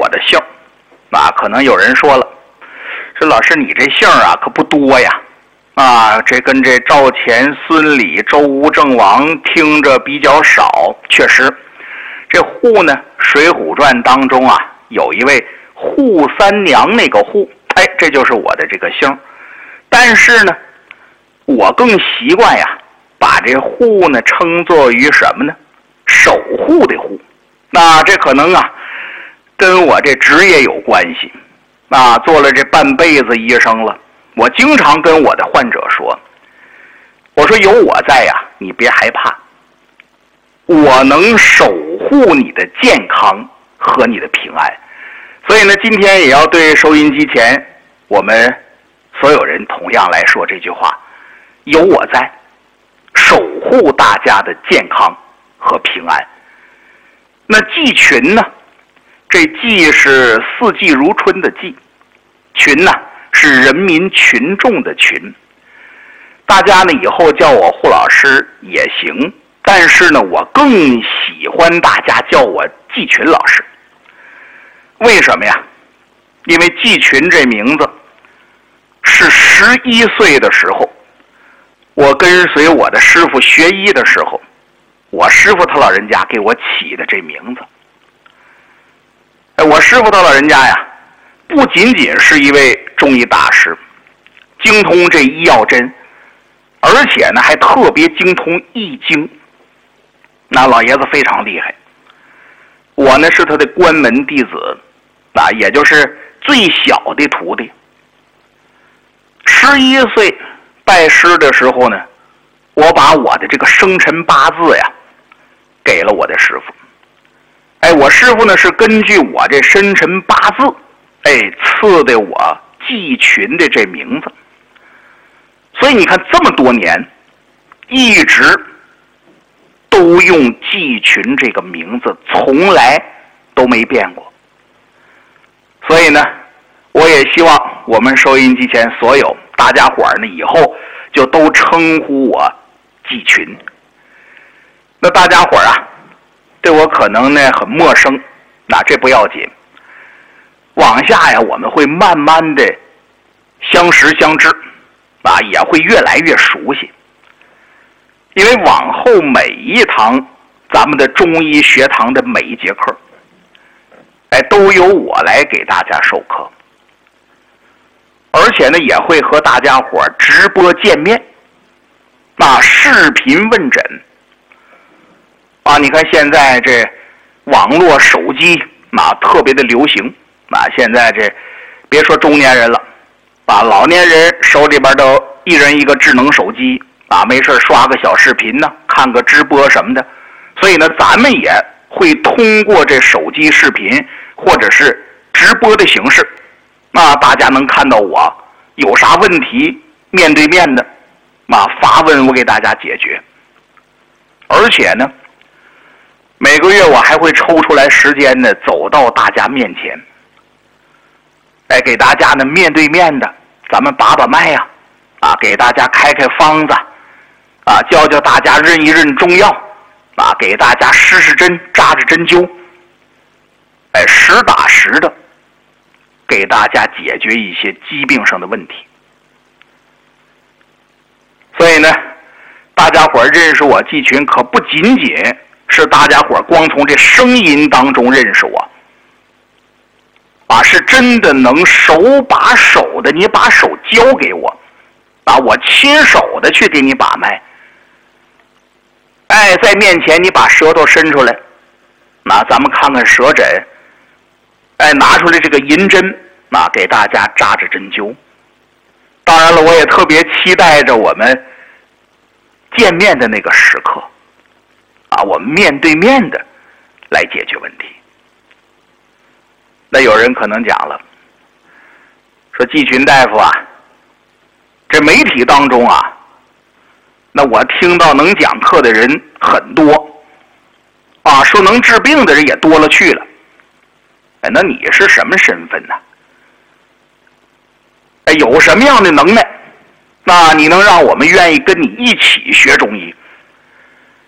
我的姓。可能有人说了，说老师你这姓可不多呀，这跟这赵钱孙李周吴郑王听着比较少。确实，这户呢，《水浒传》当中有一位扈三娘，那个扈，这就是我的这个姓。但是呢，我更习惯把这户呢称作于什么呢？守护的护。那这可能跟我这职业有关系。做了这半辈子医生了，我经常跟我的患者说，我说有我在你别害怕，我能守护你的健康和你的平安。所以呢，今天也要对收音机前我们所有人同样来说这句话，有我在，守护大家的健康和平安。那季群呢，这季是四季如春的季，群呢是人民群众的群。大家呢以后叫我扈老师也行，但是呢我更喜欢大家叫我季群老师。为什么呀？因为季群这名字是11岁的时候，我跟随我的师傅学医的时候，我师傅他老人家给我起的这名字。我师傅他老人家不仅仅是一位中医大师，精通这医药针，而且呢还特别精通易经。那老爷子非常厉害。我呢是他的关门弟子，也就是最小的徒弟。11岁拜师的时候呢，我把我的这个生辰八字给了我的师傅。我师傅呢是根据我这生辰八字赐的我季群的这名字。所以你看这么多年一直都用季群这个名字，从来都没变过。所以呢，我也希望我们收音机前所有大家伙呢以后就都称呼我季群。那大家伙对我可能呢很陌生，那这不要紧，往下我们会慢慢的相识相知，也会越来越熟悉。因为往后每一堂咱们的中医学堂的每一节课都由我来给大家授课，而且呢也会和大家伙直播见面，视频问诊。你看现在这网络手机特别的流行，现在这别说中年人了，老年人手里边都一人一个智能手机，没事刷个小视频呢，看个直播什么的。所以呢咱们也会通过这手机视频或者是直播的形式，大家能看到我有啥问题面对面的发问，我给大家解决。而且呢每个月我还会抽出来时间呢，走到大家面前，给大家呢面对面的咱们把脉给大家开开方子教教大家认一认中药给大家施施针，扎着针灸，实打实的给大家解决一些疾病上的问题。所以呢大家伙认识我季群，可不仅仅是大家伙光从这声音当中认识我，是真的能手把手的，你把手交给我，我亲手的去给你把脉。在面前你把舌头伸出来，咱们看看舌诊，拿出来这个银针，给大家扎着针灸。当然了，我也特别期待着我们见面的那个时刻，我们面对面的来解决问题。那有人可能讲了，说季群大夫这媒体当中那我听到能讲课的人很多说能治病的人也多了去了，那你是什么身份呢？有什么样的能耐，那你能让我们愿意跟你一起学中医，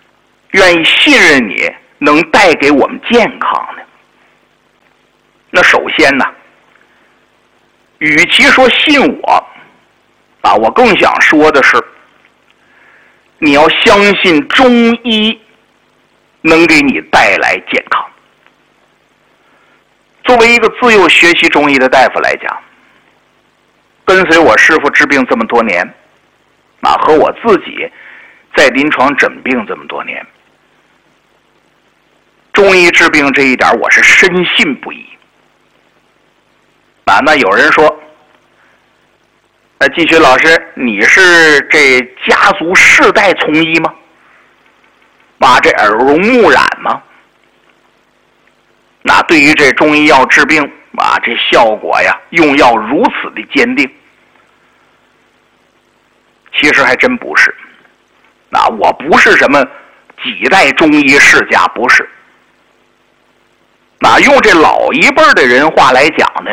愿意信任你能带给我们健康呢？那首首先呢，与其说信我，我更想说的是，你要相信中医能给你带来健康。作为一个自幼学习中医的大夫来讲，跟随我师傅治病这么多年，和我自己在临床诊病这么多年，中医治病这一点我是深信不疑。那有人说，季群老师，你是这家族世代从医吗？这耳濡目染吗？那对于这中医药治病这效果呀，用药如此的坚定，其实还真不是。我不是什么几代中医世家，不是。用这老一辈的人话来讲呢，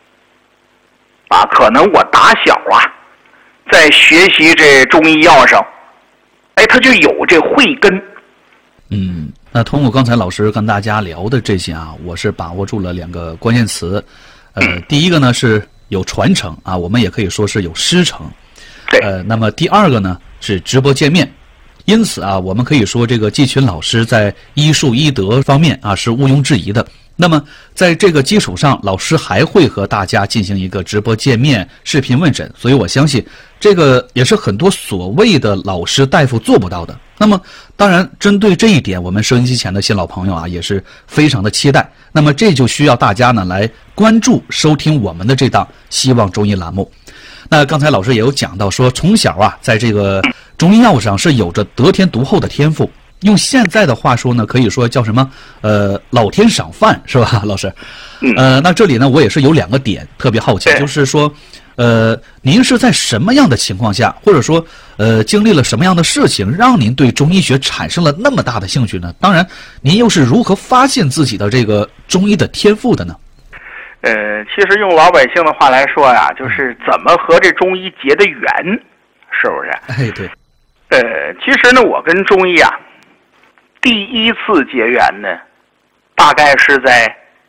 可能我打小在学习这中医药上，他就有这慧根。 那通过刚才老师跟大家聊的这些我是把握住了2个关键词。第一个呢是有传承我们也可以说是有师承。那么第2个呢是直播见面。因此我们可以说这个季群老师在医术医德方面是毋庸置疑的。那么在这个基础上，老师还会和大家进行一个直播见面、视频问诊，所以我相信这个也是很多所谓的老师大夫做不到的。那么当然针对这一点，我们收音机前的新老朋友也是非常的期待。那么这就需要大家呢来关注收听我们的这档希望中医栏目。那刚才老师也有讲到说，从小在这个中医药上是有着得天独厚的天赋。用现在的话说呢，可以说叫什么？老天赏饭，是吧，老师？那这里呢，我也是有2个点特别好奇，就是说，您是在什么样的情况下，或者说，经历了什么样的事情，让您对中医学产生了那么大的兴趣呢？当然，您又是如何发现自己的这个中医的天赋的呢？ 其实用老百姓的话来说呀，就是怎么和这中医结的缘，是不是？ 对。 其实呢，我跟中医第一次结缘呢，大概是在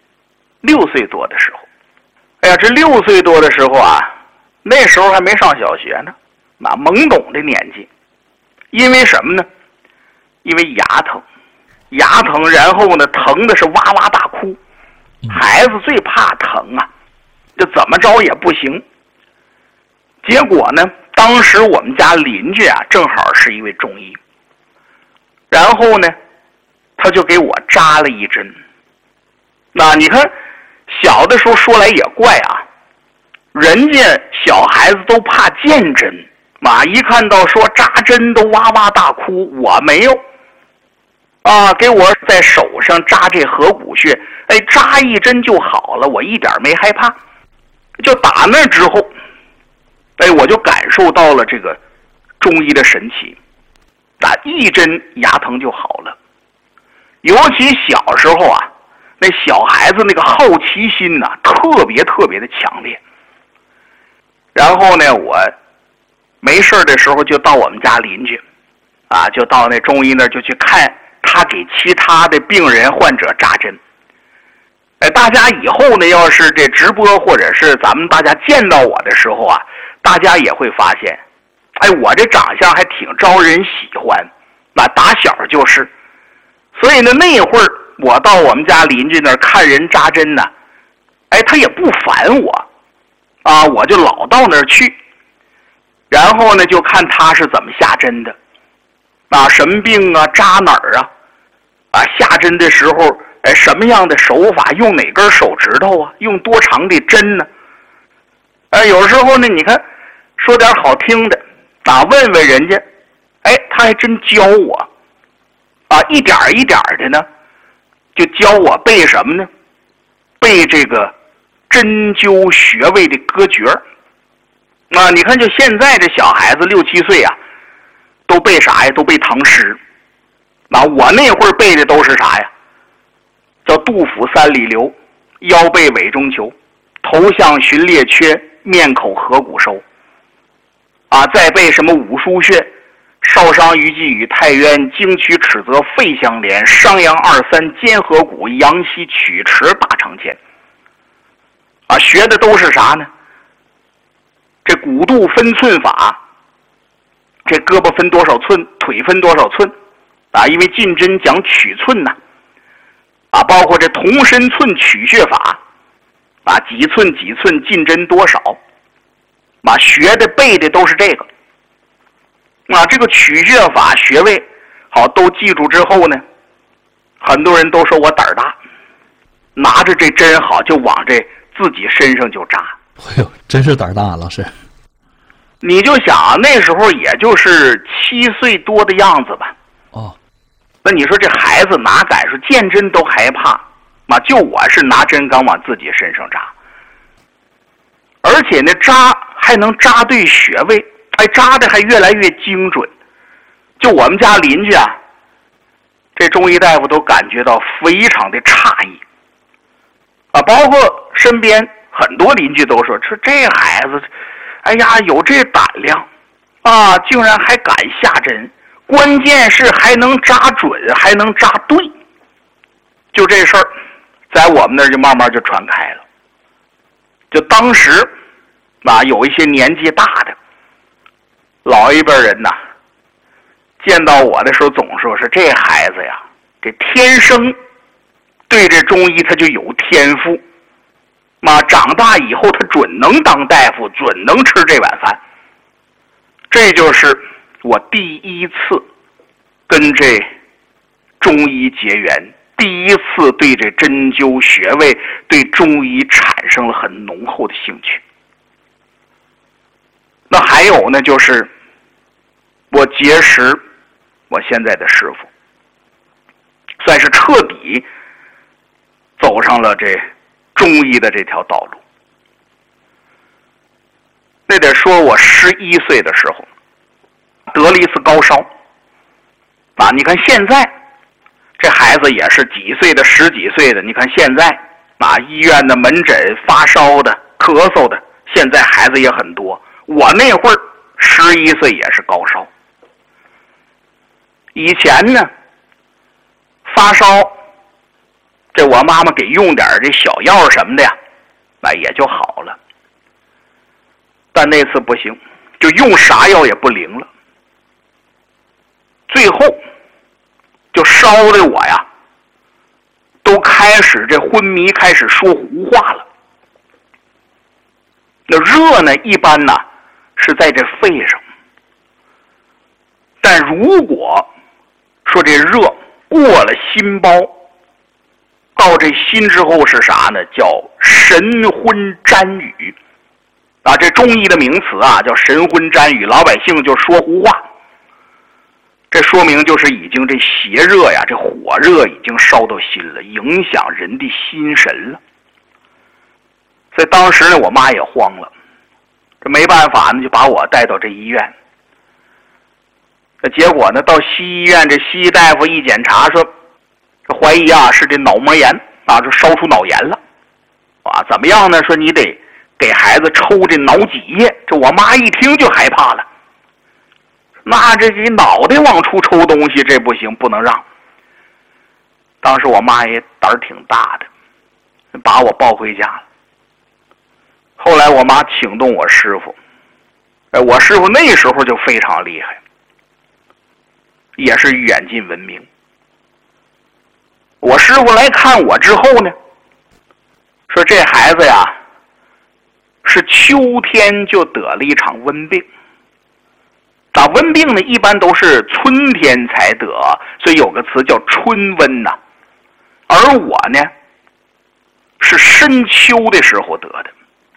6岁多的时候。这6岁多的时候那时候还没上小学呢，懵懂的年纪。因为什么呢？因为牙疼，然后呢，疼的是哇哇大哭。孩子最怕疼这怎么着也不行。结果呢，当时我们家邻居正好是一位中医，然后呢，他就给我扎了一针。你看，小的时候说来也怪人家小孩子都怕见针，一看到说扎针都哇哇大哭，我没有。给我在手上扎这合谷穴，扎一针就好了，我一点没害怕。就打那之后，我就感受到了这个中医的神奇，一针牙疼就好了。尤其小时候那小孩子那个好奇心特别特别的强烈。然后呢，我没事的时候就到我们家邻居就到那中医那儿就去看他给其他的病人患者扎针。大家以后呢，要是这直播或者是咱们大家见到我的时候大家也会发现，我这长相还挺招人喜欢，打小就是。所以呢，那会儿我到我们家邻居那儿看人扎针呢，他也不烦我，我就老到那儿去，然后呢就看他是怎么下针的，什么病扎哪儿下针的时候什么样的手法，用哪根手指头用多长的针呢？有时候呢，你看说点好听的问问人家，他还真教我一点一点的呢，就教我背什么呢？背这个针灸穴位的歌诀。你看就现在这小孩子6、7岁都背啥呀？都背唐诗。我那会儿背的都是啥呀？叫杜甫3里留，腰背尾中求，头项寻列缺，面口合谷收。再背什么五腧穴，少商于季与太渊，经曲尺泽肺相连，商阳2、3肩合谷，阳溪曲池大肠前。 学的都是啥呢？这骨度分寸法，这胳膊分多少寸，腿分多少寸啊？因为进针讲取寸呐，啊，包括这同身寸取穴法，啊，几寸几寸进针多少，啊，学的背的都是这个，啊，这个取穴法穴位好都记住之后呢，很多人都说我胆儿大，拿着这针好就往这自己身上就扎。 哎呦，真是胆儿大，老师。 你就想那时候也就是7岁多的样子吧。 哦， 那你说这孩子哪敢说见针都害怕嘛？就我是拿针刚往自己身上扎，而且呢扎还能扎对穴位，还扎的还越来越精准。就我们家邻居啊，这中医大夫都感觉到非常的诧异啊，包括身边很多邻居都说这孩子，哎呀，有这胆量啊，竟然还敢下针，关键是还能扎准，还能扎对。就这事儿在我们那儿就慢慢就传开了。就当时啊，有一些年纪大的老一辈人呐，见到我的时候总说是这孩子呀，这天生对这中医他就有天赋，长大以后他准能当大夫，准能吃这碗饭。这就是我第一次跟这中医结缘，第一次对这针灸穴位，对中医产生了很浓厚的兴趣。那还有呢，就是我结识我现在的师傅，算是彻底走上了这中医的这条道路。那得说我11岁的时候得了一次高烧啊！你看现在这孩子也是几岁的，10几岁的，你看现在啊，医院的门诊发烧的、咳嗽的，现在孩子也很多。我那会儿11岁也是高烧。以前呢发烧，这我妈妈给用点这小药什么的呀，那也就好了。但那次不行，就用啥药也不灵了。最后就烧的我呀，都开始这昏迷，开始说胡话了。那热呢，一般呢是在这肺上，但如果说这热过了心包，到这心之后是啥呢？叫神昏沾雨啊！这中医的名词啊，叫神昏沾雨，老百姓就说胡话。这说明就是已经这邪热呀，这火热已经烧到心了，影响人的心神了。所以当时呢，我妈也慌了，这没办法呢，就把我带到这医院。那结果呢，到西医院，这西医大夫一检查说，这怀疑啊是这脑膜炎啊，这烧出脑炎了啊，怎么样呢？说你得给孩子抽这脑脊液。这我妈一听就害怕了，那这脑袋往出抽东西，这不行，不能让。当时我妈也胆儿挺大的，把我抱回家了。后来我妈请动我师傅，我师傅那时候就非常厉害，也是远近闻名。我师傅来看我之后呢，说这孩子呀是秋天就得了一场瘟病。瘟病呢一般都是春天才得，所以有个词叫春瘟呐。而我呢是深秋的时候得的，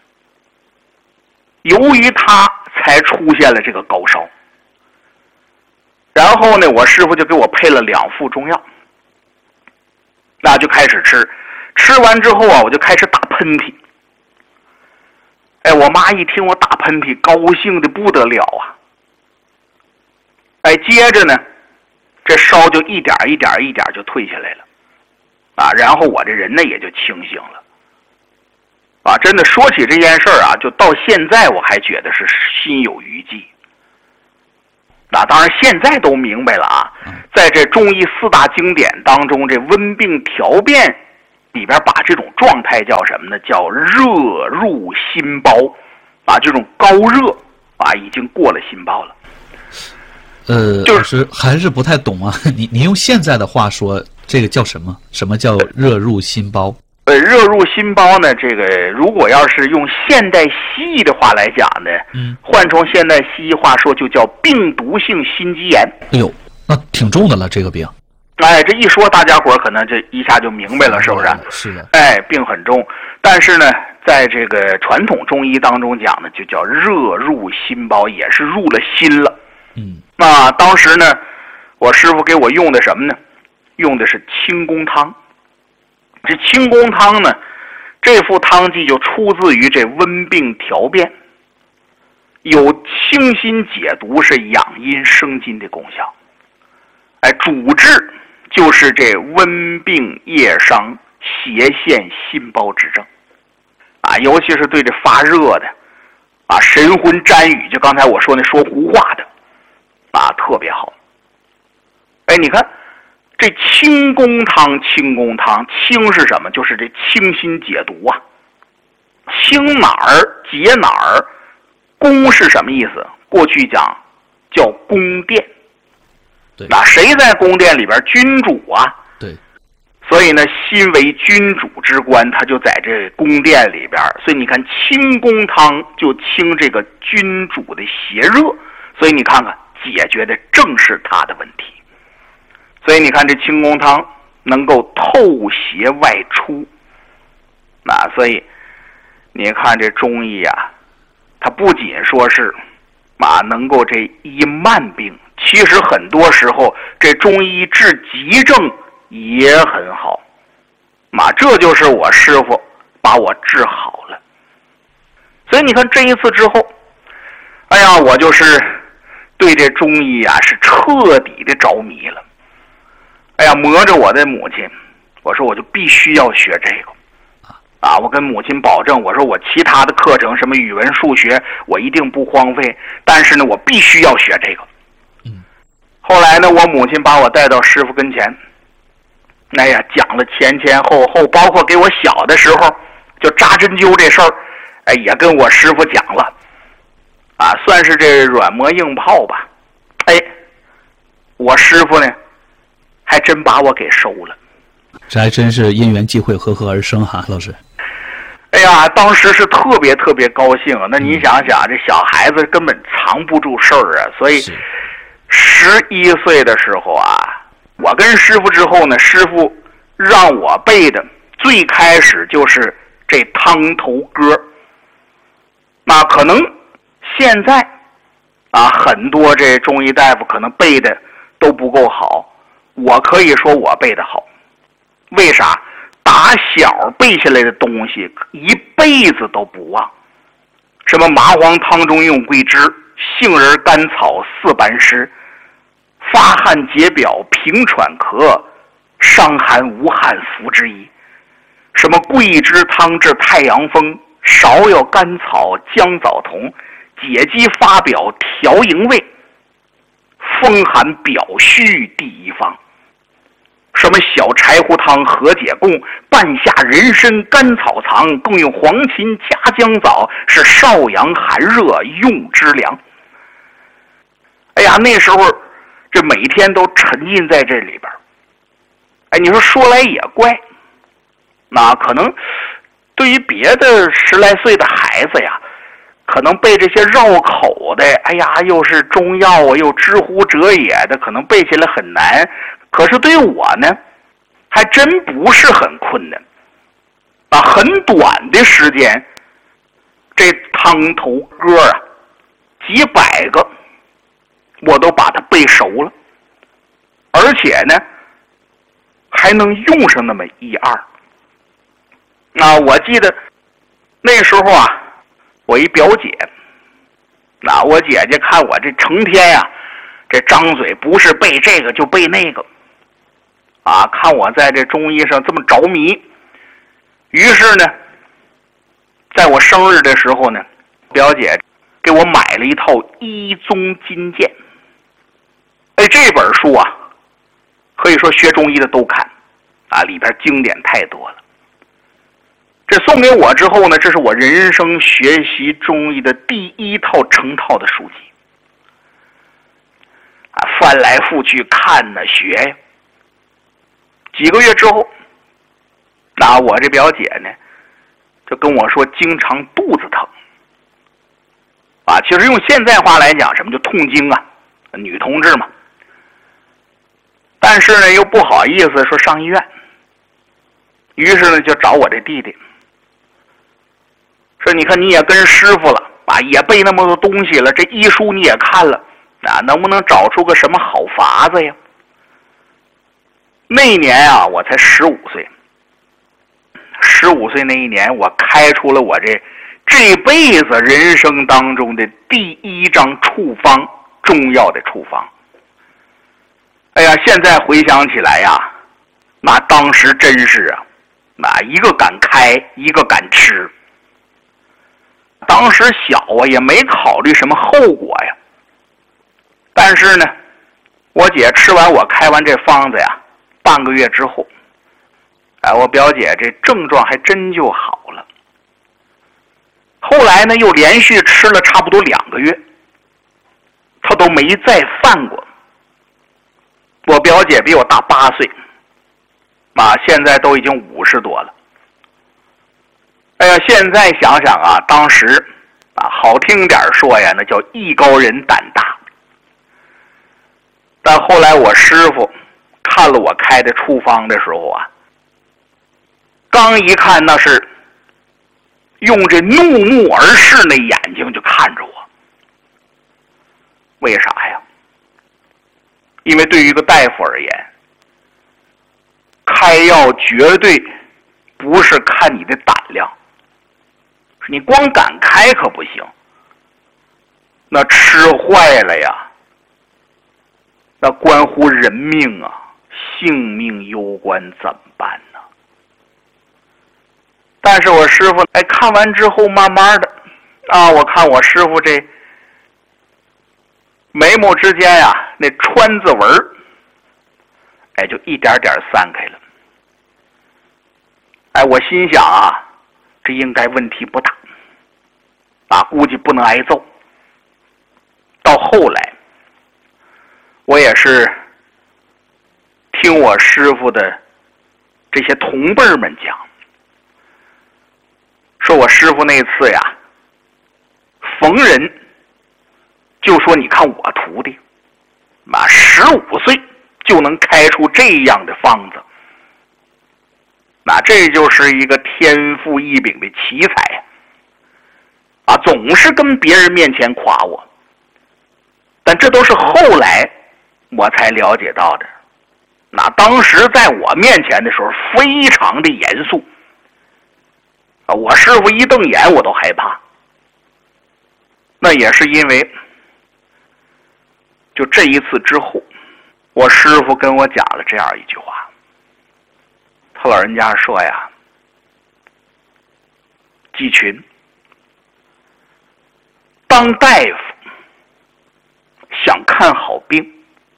由于他才出现了这个高烧。然后呢，我师傅就给我配了2副中药，那就开始吃。吃完之后啊，我就开始打喷嚏。我妈一听我打喷嚏，高兴的不得了啊。接着呢，这烧就一点一点一点就退下来了啊，然后我这人呢也就清醒了啊。真的说起这件事儿啊，就到现在我还觉得是心有余悸。当然现在都明白了啊，在这中医4大经典当中，这温病调变里边把这种状态叫什么呢？叫热入心包，这种高热已经过了心包了。 老师还是不太懂啊，你用现在的话说，这个叫什么？什么叫热入心包？ 热入心包呢，这个如果要是用现代西医的话来讲呢，换成现代西医话说，就叫病毒性心肌炎。 哎呦，那挺重的了，这个病。 这一说，大家伙可能这一下就明白了，是不是？ 是的。 病很重，但是呢，在这个传统中医当中讲呢，就叫热入心包，也是入了心了。那当时呢，我师傅给我用的什么呢？用的是清宫汤。这清宫汤呢，这副汤剂就出自于这温病调变，有清心解毒、是养阴生津的功效。主治就是这温病夜伤、邪陷心包之症，尤其是对这发热的，神魂沾雨，就刚才我说那说胡话的，特别好。你看这清宫汤，清是什么？就是这清心解毒啊。清哪儿解哪儿，宫是什么意思？过去讲叫宫殿。谁在宫殿里边？君主啊。 对。 所以呢，心为君主之官，他就在这宫殿里边。所以你看，清宫汤就清这个君主的邪热。所以你看看，解决的正是他的问题。所以你看这清宫汤能够透邪外出，所以你看这中医啊，它不仅说是能够这医慢病，其实很多时候这中医治急症也很好，这就是我师傅把我治好了。所以你看这一次之后，我就是对这中医是彻底的着迷了。磨着我的母亲，我说我就必须要学这个，我跟母亲保证，我说我其他的课程，什么语文、数学，我一定不荒废，但是呢，我必须要学这个。后来呢，我母亲把我带到师傅跟前，讲了前后，包括给我小的时候就扎针灸这事儿，也跟我师傅讲了，算是这软磨硬泡吧。我师傅呢，还真把我给收了。 这还真是因缘际会，合合而生哈，老师。 当时是特别特别高兴。那你想想，这小孩子根本藏不住事儿啊。所以11岁的时候我跟师傅之后呢，师傅让我背的最开始就是这汤头歌。可能现在很多这中医大夫可能背的都不够好，我可以说我背的好。为啥？打小背下来的东西一辈子都不忘。什么麻黄汤中用桂枝，杏仁甘草四矾湿，发汗解表平喘咳，伤寒无汗服之一。什么桂枝汤治太阳风，芍药甘草姜枣同，解肌发表调营卫，风寒表虚第一方。什么小柴胡汤和解供，半夏人参甘草藏，更用黄芩加姜枣，是少阳寒热用之良。那时候这每天都沉浸在这里边。你说来也怪，可能对于别的10来岁的孩子呀，可能背这些绕口的，又是中药又知乎者也的，可能背起来很难。可是对我呢，还真不是很困难。很短的时间，这汤头歌几百个我都把它背熟了，而且呢还能用上那么1、2。我记得那时候我一表姐，我姐姐看我这成天这张嘴不是背这个就背那个，看我在这中医上这么着迷，于是呢，在我生日的时候呢，表姐给我买了一套《医宗金鉴》。这本书可以说学中医的都看，里边经典太多了。 这送给我之后呢，这是我人生学习中医的第一套成套的书籍啊，翻来覆去看呢学呀。几个月之后，那我这表姐呢就跟我说经常肚子疼啊，其实用现在话来讲，什么叫痛经啊，女同志嘛。但是呢又不好意思说上医院，于是呢就找我这弟弟，说你看你也跟师傅了啊，也背那么多东西了，这医书你也看了啊，能不能找出个什么好法子呀？那一年啊我才15岁，15岁那一年我开出了我这辈子人生当中的第一张处方，中药的处方。哎呀，现在回想起来呀，那当时真是啊，那一个敢开，一个敢吃。当时小啊，也没考虑什么后果呀。但是呢，我姐吃完我开完这方子呀，半个月之后，哎，我表姐这症状还真就好了。后来呢，又连续吃了差不多2个月，她都没再犯过。我表姐比我大8岁，啊，现在都已经50多了。哎呀，现在想想啊，当时啊，好听点说呀，那叫艺高人胆大。但后来我师傅看了我开的处方的时候啊，刚一看那是用这怒目而视那眼睛就看着我。为啥呀？因为对于一个大夫而言，开药绝对不是看你的胆量，你光敢开可不行，那吃坏了呀，那关乎人命啊，性命攸关，怎么办呢？但是我师傅哎，看完之后慢慢的啊，我看我师傅这眉毛之间呀，那川字纹哎，就一点点散开了。哎，我心想啊，这应该问题不大啊，估计不能挨揍。到后来，我也是听我师傅的这些同辈们讲，说我师傅那次呀，逢人就说你看我徒弟啊，15岁就能开出这样的方子，那这就是一个天赋异禀的奇才啊！总是跟别人面前夸我，但这都是后来我才了解到的。那当时在我面前的时候，非常的严肃啊！我师傅一瞪眼，我都害怕。那也是因为，就这一次之后，我师傅跟我讲了这样一句话，他老人家说呀，季群，当大夫想看好病，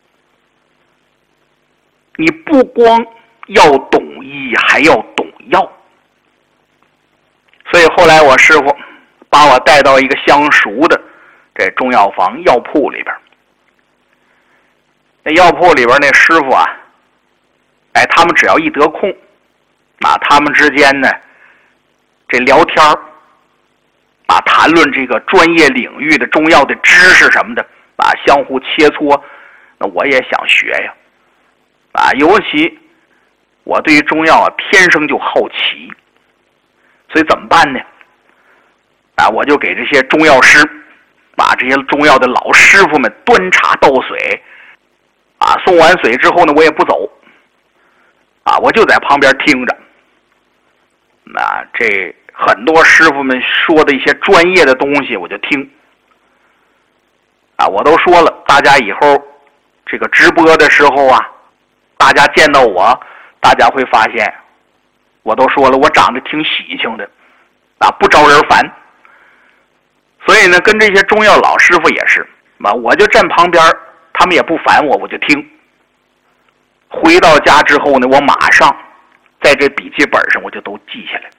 你不光要懂医，还要懂药。所以后来我师傅把我带到一个相熟的这中药房药铺里边，那药铺里边那师傅啊，哎，他们只要一得空，那他们之间呢，这聊天啊，谈论这个专业领域的中药的知识什么的啊，相互切磋。那我也想学呀，啊，尤其我对于中药啊天生就好奇，所以怎么办呢？啊，我就给这些中药师，把这些中药的老师傅们端茶倒水，啊，送完水之后呢，我也不走，啊，我就在旁边听着。那这很多师傅们说的一些专业的东西，我就听。啊，我都说了，大家以后这个直播的时候啊，大家见到我，大家会发现，我都说了，我长得挺喜庆的，啊，不招人烦。所以呢，跟这些中药老师傅也是，啊，我就站旁边，他们也不烦我，我就听。回到家之后呢，我马上在这笔记本上我就都记下来。